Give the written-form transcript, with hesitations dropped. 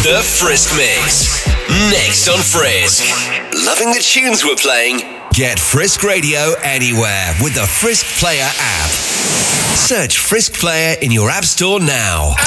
The Frisk Mix. Next on Frisk. Loving the tunes we're playing? Get Frisk Radio anywhere with the Frisk Player app. Search Frisk Player in your app store now.